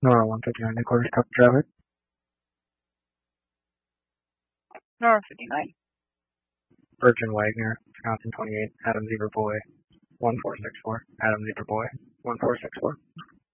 Nora 159, headquarters, copy traffic. Nora 59. Virgin Wagner, Wisconsin 28, Adam Zebra Boy, 1464, Adam Zebra Boy, 1464.